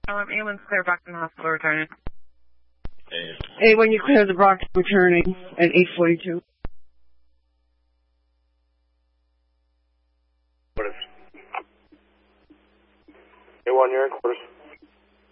Ambulance clear Brockton Hospital returning. Hey, when you clear the Brockton returning at 8:42. What is? A1, you're in quarters.